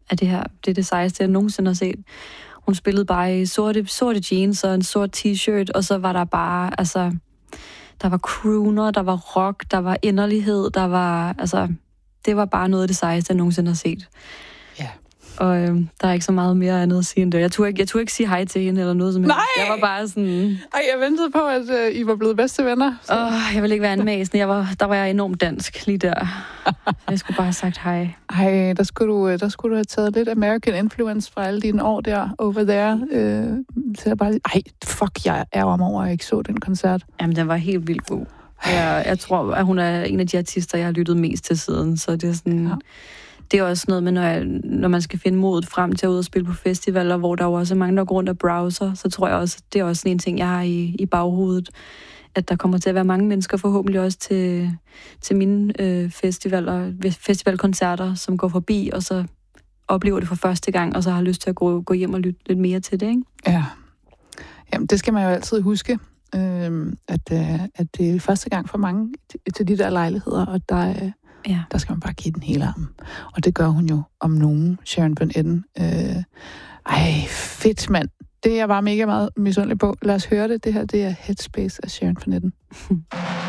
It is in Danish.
at det er det sejeste, jeg nogensinde har set. Hun spillede bare i sorte jeans og en sort t-shirt, og så var der bare, altså, der var crooner, der var rock, der var inderlighed, der var, altså, det var bare noget af det sejeste, jeg nogensinde har set. Ja. Og der er ikke så meget mere andet at sige end det. Jeg turde ikke sige hej til hende eller noget som helst. Nej! Jeg var bare sådan... Ej, jeg ventede på, at I var blevet bedste venner. Jeg ville ikke være anmæsende. Der var jeg enormt dansk lige der. Jeg skulle bare have sagt hej. Ej, der skulle du have taget lidt American influence fra alle dine år der, over there. Så jeg bare... Ej, fuck, jeg ærger mig over, at jeg ikke så den koncert. Jamen, den var helt vildt god. Jeg tror, at hun er en af de artister, jeg har lyttet mest til siden. Så det er sådan... Ja. Det er også noget med, når man skal finde modet frem til at ud og spille på festivaler, hvor der jo også er mange, der går rundt og browser, så tror jeg også, det er også en ting, jeg har i baghovedet, at der kommer til at være mange mennesker, forhåbentlig også til mine festivalkoncerter, som går forbi, og så oplever det for første gang, og så har lyst til at gå hjem og lytte lidt mere til det, ikke? Ja. Jamen, det skal man jo altid huske, at det er første gang for mange til de der lejligheder, og der skal man bare give den hele arm. Og det gør hun jo om nogen, Sharon Van Etten. Fedt, mand. Det er jeg bare mega meget misundelig på. Lad os høre det. Det her, det er Headspace af Sharon Van Etten.